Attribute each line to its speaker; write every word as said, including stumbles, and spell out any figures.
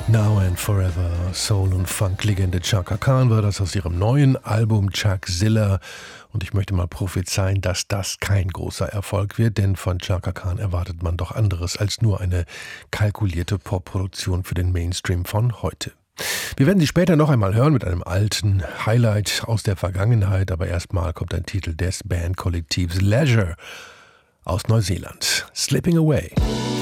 Speaker 1: Now and Forever, Soul- und Funk-Legende Chaka Khan war das aus ihrem neuen Album Chuckzilla. Und ich möchte mal prophezeien, dass das kein großer Erfolg wird, denn von Chaka Khan erwartet man doch anderes als nur eine kalkulierte Popproduktion für den Mainstream von heute. Wir werden sie später noch einmal hören mit einem alten Highlight aus der Vergangenheit, aber erstmal kommt ein Titel des Bandkollektivs Leisure aus Neuseeland. Slipping Away.